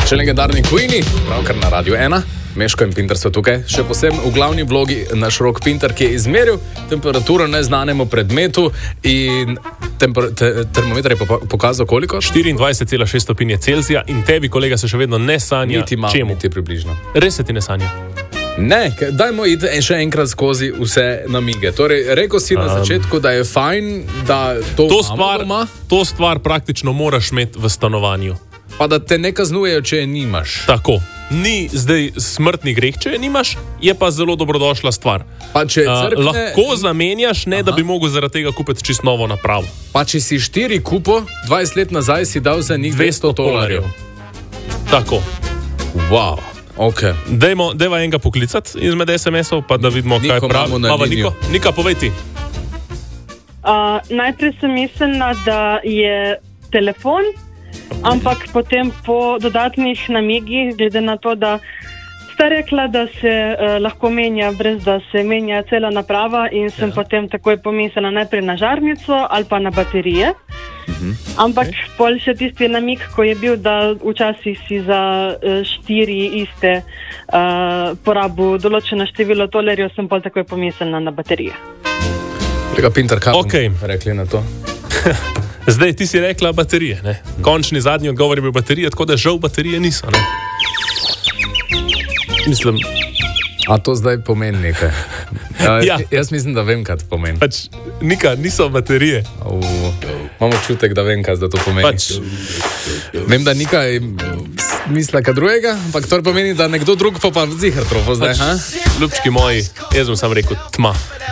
Še legendarni Queeni, pravkar na Radio 1. Meško in Pinter so tukaj, še posebej v glavni vlogi naš Rok Pinter, ki je izmeril temperaturo neznanemu predmetu in termometer je pokazal koliko? 24,6 stopinje Celzija in tebi, kolega, se še vedno ne sanja. Niti približno. Res se ti ne sanja? Ne, dajmo iti še enkrat skozi vse namige. Torej, rekel si na začetku, da je fajn, da to stvar praktično moraš imeti v stanovanju. Pa da te ne kaznujejo, če je nimaš. Tako. Ni zdaj smrtni greh, če je nimaš, je pa zelo dobrodošla stvar. Pa če crkne... Lahko zamenjaš, ne da bi mogel zaradi tega kupiti čisto novo napravo. Pa če si 4 kupo, 20 let nazaj si dal za njih $200. Tako. Wow. Okay. Dejva enega poklicati izmed SMS-ov, pa da vidimo, kaj pravi. Nika, povej ti. Najprej sem mislila, da je telefon, ampak potem po dodatnih namigih, glede na to, da sta rekla, da se lahko menja, brez da se menja cela naprava, in sem potem takoj pomislila najprej na žarnico ali pa na baterije. Ampak pol še tisti namig, ko je bil, da včasih si za 4 iste porabil določeno število tolerjev, sem pol takoj pomislila na baterije. Kolega Pinter, kaj bomo rekli na to? Zdaj ti si rekla baterije, ne? Končni zadnji odgovor je bil baterije, tako da žal baterije niso, ne? Mislim... A to zdaj pomeni nekaj? Ja. Jaz mislim, da vem, kaj to pomeni. Nika, niso baterije. Imam občutek, da vem, kaj to pomeni. Vem, da Nika misli kaj drugega, ampak to pomeni, da nekdo drug pa zihar trofo zdaj. Ljubčki moji, jaz bom sam rekel tma.